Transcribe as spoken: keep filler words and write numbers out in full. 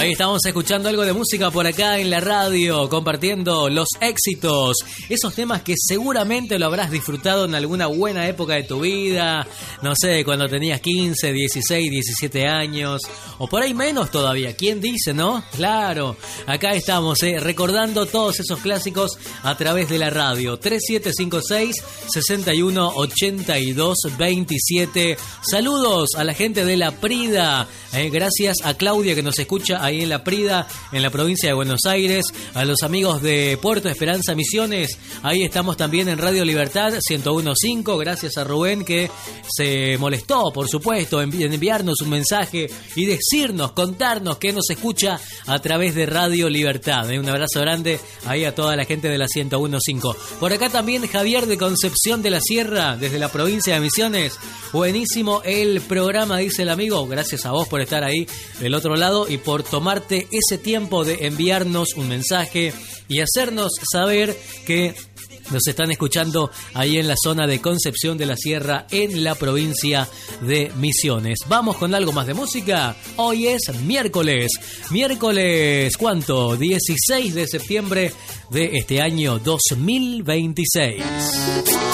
Ahí estamos escuchando algo de música por acá en la radio, compartiendo los éxitos, esos temas que seguramente lo habrás disfrutado en alguna buena época de tu vida, no sé, cuando tenías quince, dieciséis, diecisiete años, o por ahí menos todavía, ¿quién dice, no? Claro, acá estamos, eh, recordando todos esos clásicos a través de la radio. Tres siete cinco seis, seis uno ocho dos dos siete. Saludos a la gente de La Prida, eh, gracias a Claudia que nos escucha ahí en La Prida, en la provincia de Buenos Aires, a los amigos de Puerto Esperanza Misiones, ahí estamos también en Radio Libertad ciento uno punto cinco, gracias a Rubén que se molestó, por supuesto, en enviarnos un mensaje y decirnos, contarnos que nos escucha a través de Radio Libertad. Un abrazo grande ahí a toda la gente de la ciento uno punto cinco. Por acá también Javier de Concepción de la Sierra, desde la provincia de Misiones. Buenísimo el programa, dice el amigo. Gracias a vos por estar ahí del otro lado y por tomarte ese tiempo de enviarnos un mensaje y hacernos saber que nos están escuchando ahí en la zona de Concepción de la Sierra, en la provincia de Misiones. Vamos con algo más de música. Hoy es miércoles. Miércoles, ¿cuánto? dieciséis de septiembre de este año dos mil veintiséis.